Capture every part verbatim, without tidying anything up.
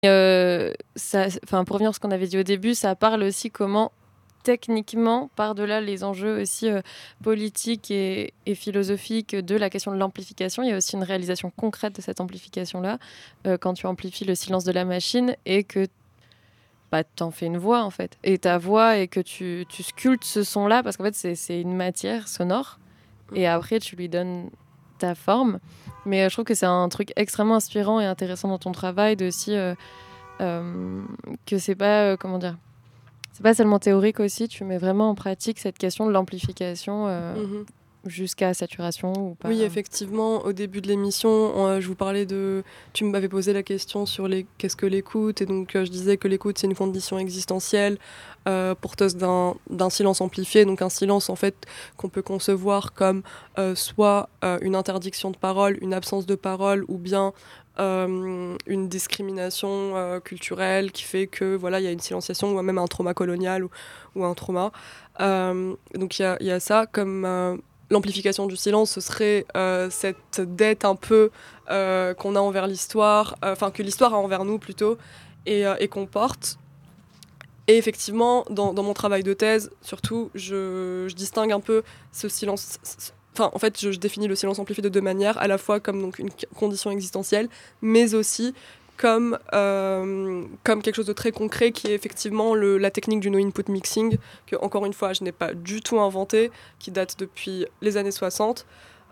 Heu, ça enfin, pour revenir à ce qu'on avait dit au début, ça parle aussi comment techniquement, par-delà les enjeux aussi, heu, politiques et et philosophiques de la question de l'amplification, il y a aussi une réalisation concrète de cette amplification-là, heu, quand tu amplifies le silence de la machine et que, bah, tu en fais une voix, en fait et ta voix et que tu tu sculptes ce son-là parce qu'en fait, c'est c'est une matière sonore et Mmh. après tu lui donnes ta forme. Mais, heu, je trouve que c'est un truc extrêmement inspirant et intéressant dans ton travail de aussi, heu, hem, que c'est pas, heu, comment dire? C'est pas seulement théorique aussi, tu mets vraiment en pratique cette question de l'amplification, heu, Mmh mh. jusqu'à saturation ou Oui, pas. effectivement, au début de l'émission, heu, je vous parlais de tu m'avais posé la question sur les qu'est-ce que l'écoute? Et donc, heu, je disais que l'écoute, c'est une condition existentielle, heu, porteuse d'un d'un silence amplifié, donc un silence, en fait, qu'on peut concevoir comme, heu, soit, heu, une interdiction de parole, une absence de parole ou bien, hem, une discrimination, heu, culturelle qui fait que, voilà, il y a une silenciation ou même un trauma colonial ou ou un trauma. Hem, donc il y a il y a ça comme, heu l'amplification du silence, ce serait, heu, cette dette un peu, heu, qu'on a envers l'histoire, heu, enfin que l'histoire a envers nous plutôt et heu et qu'on porte et effectivement dans dans mon travail de thèse, surtout, je je distingue un peu ce silence c c enfin, en fait, je je définis le silence amplifié de deux manières, à la fois comme donc une q condition existentielle, mais aussi comme, hem, comme quelque chose de très concret qui est effectivement le la technique du no input mixing que, encore une fois, je n'ai pas du tout inventé, qui date depuis les années soixante,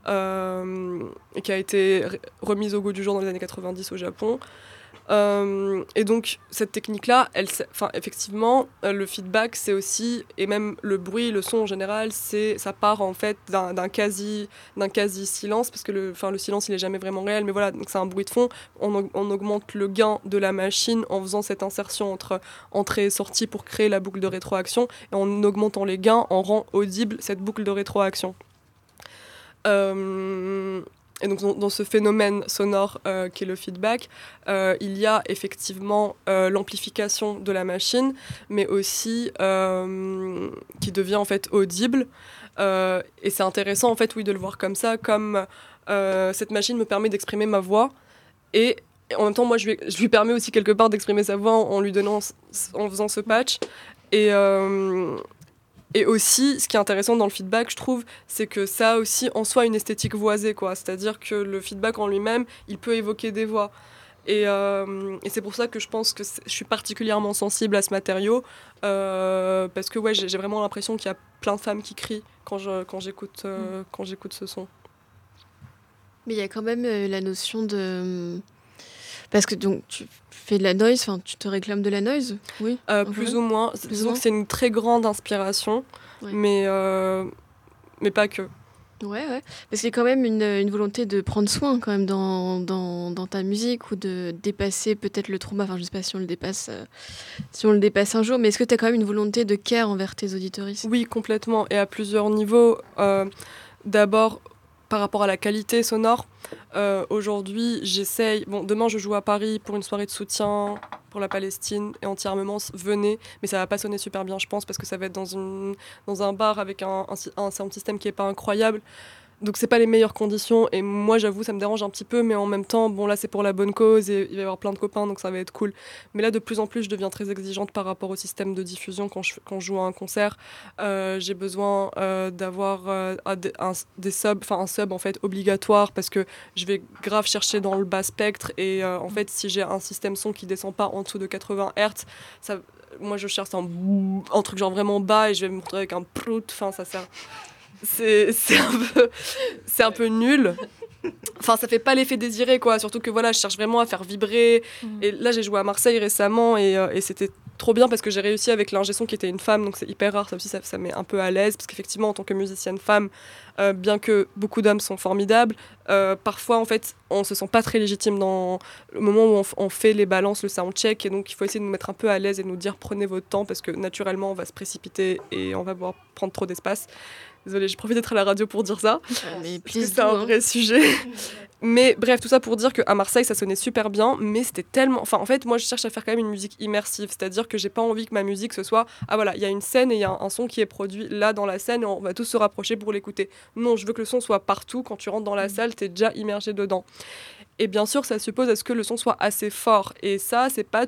hem et qui a été ré remise au goût du jour dans les années quatre-vingt-dix au Japon. Hem et donc cette technique-là, elle s enfin, effectivement, heu, le feedback, c'est aussi et même le bruit, le son en général, c'est ça part, en fait, d'un d'un quasi d'un quasi silence parce que le enfin, le silence, il est jamais vraiment réel, mais voilà, donc c'est un bruit de fond. On aug on augmente le gain de la machine en faisant cette insertion entre entrée et sortie pour créer la boucle de rétroaction et en augmentant les gains, on rend audible cette boucle de rétroaction. Hem et donc dans dans ce phénomène sonore, heu, qui est le feedback, heu, il y a effectivement, heu, l'amplification de la machine, mais aussi, hem, qui devient en fait audible, heu et c'est intéressant en fait, oui, de le voir comme ça, comme, heu, cette machine me permet d'exprimer ma voix et et en même temps, moi, je lui je lui permets aussi quelque part d'exprimer sa voix en lui donnant c c en faisant ce patch et hem et aussi, ce qui est intéressant dans le feedback, je trouve, c'est que ça a aussi en soi une esthétique voisée, quoi. C'est-à-dire que le feedback en lui-même, il peut évoquer des voix et hem et c'est pour ça que je pense que c je suis particulièrement sensible à ce matériau, heu, parce que, ouais, j'ai j'ai vraiment l'impression qu'il y a plein de femmes qui crient quand je quand j'écoute, Mmh. heu, quand j'écoute ce son. Mais il y a quand même, heu, la notion de, mmh parce que donc tu fais de la noise, enfin, tu te réclames de la noise? Oui, Heu, un peu? plus ou moins. S Plus ou disons que moins? c'est une très grande inspiration, Ouais. mais heu, mais pas que. Ouais, ouais. Parce qu'il y a quand même une, heu, une volonté de prendre soin quand même dans dans dans ta musique ou de dépasser peut-être le trauma. Enfin, je sais pas si on le dépasse, heu, si on le dépasse un jour, mais est-ce que tu as quand même une volonté de care envers tes auditorices? Oui, complètement et à plusieurs niveaux. Heu, d'abord, par rapport à la qualité sonore, heu, aujourd'hui, j'essaye bon, demain, je joue à Paris pour une soirée de soutien pour la Palestine et anti-armement, venez, mais ça va pas sonner super bien, je pense, parce que ça va être dans une dans un bar avec un un sy un sound system qui est pas incroyable. Donc c'est pas les meilleures conditions et moi j'avoue ça me dérange un petit peu mais en même temps, bon là c'est pour la bonne cause et il va y avoir plein de copains donc ça va être cool. Mais là de plus en plus je deviens très exigeante par rapport au système de diffusion quand je f quand je joue à un concert. Heu, j'ai besoin, heu, d'avoir, heu, ah des un s des subs, enfin un sub en fait obligatoire parce que je vais grave chercher dans le bas spectre et heu, en fait si j'ai un système son qui descend pas en dessous de quatre-vingts hertz, ça moi je cherche un un truc genre vraiment bas et je vais me retrouver avec un prout, enfin ça sert c'est c'est un peu c'est un peu nul. Enfin, ça fait pas l'effet désiré, quoi. Surtout que voilà, je cherche vraiment à faire vibrer. Mmh. Et là, j'ai joué à Marseille récemment et, euh, et c'était trop bien parce que j'ai réussi avec l'ingé son qui était une femme, donc c'est hyper rare. Ça aussi, ça, ça met un peu à l'aise parce qu'effectivement, en tant que musicienne femme, euh, bien que beaucoup d'hommes sont formidables, euh, parfois, en fait, on se sent pas très légitime dans le moment où on, f- on fait les balances, le soundcheck. Et donc, il faut essayer de nous mettre un peu à l'aise et de nous dire prenez votre temps parce que naturellement, on va se précipiter et on va pouvoir prendre trop d'espace. Désolée, j'ai profité d'être à la radio pour dire ça, Ah mais parce que please c'est do, un hein. vrai sujet. Mais bref, tout ça pour dire qu'à Marseille, ça sonnait super bien, mais c'était tellement... Enfin, en fait, moi, je cherche à faire quand même une musique immersive, c'est-à-dire que j'ai pas envie que ma musique, ce soit... Ah voilà, il y a une scène et il y a un, un son qui est produit là dans la scène et on va tous se rapprocher pour l'écouter. Non, je veux que le son soit partout. Quand tu rentres dans la Mmh. salle, t'es déjà immergé dedans. Et bien sûr, ça suppose à ce que le son soit assez fort. Et ça, c'est pas